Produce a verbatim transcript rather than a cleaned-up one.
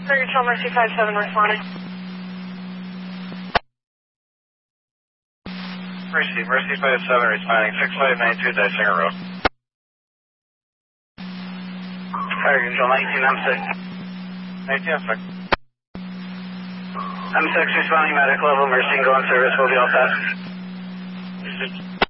Tiger Control, Mercy five seven responding. Mercy, Mercy five seven responding, six five nine two Dysinger Road. Tiger Control, nineteen M six. nineteen M six. M six responding, medic level, Mercy and go on service, will be all set.